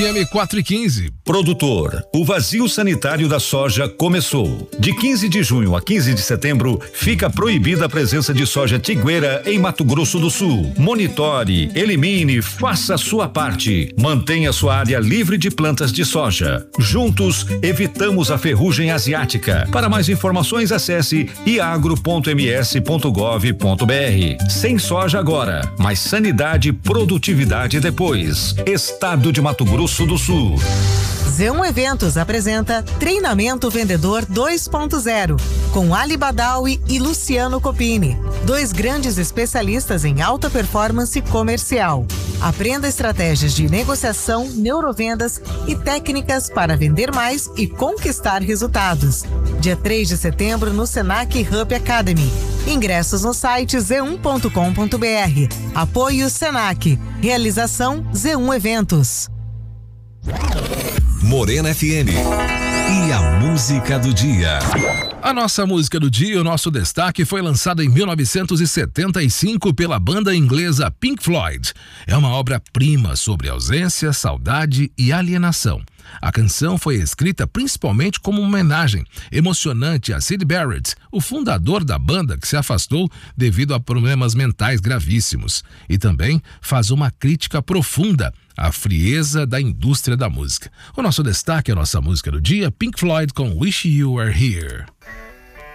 M415. Produtor, o vazio sanitário da soja começou. De 15 de junho a 15 de setembro, fica proibida a presença de soja tigueira em Mato Grosso do Sul. Monitore, elimine, faça a sua parte. Mantenha sua área livre de plantas de soja. Juntos, evitamos a ferrugem asiática. Para mais informações, acesse iagro.ms.gov.br. Sem soja agora, mas sanidade e produtividade depois. Estado de Mato Grosso do Sul. Z1 Eventos apresenta Treinamento Vendedor 2.0 com Ali Badawi e Luciano Copini, dois grandes especialistas em alta performance comercial. Aprenda estratégias de negociação, neurovendas e técnicas para vender mais e conquistar resultados. Dia 3 de setembro no Senac Hub Academy. Ingressos no site z1.com.br. Apoio Senac. Realização Z1 Eventos. Morena FM. E a música do dia. A nossa música do dia, o nosso destaque, foi lançada em 1975 pela banda inglesa Pink Floyd. É uma obra-prima sobre ausência, saudade e alienação. A canção foi escrita principalmente como uma homenagem emocionante a Syd Barrett, o fundador da banda que se afastou devido a problemas mentais gravíssimos. E também faz uma crítica profunda à frieza da indústria da música. O nosso destaque é a nossa música do dia, Pink Floyd com Wish You Were Here.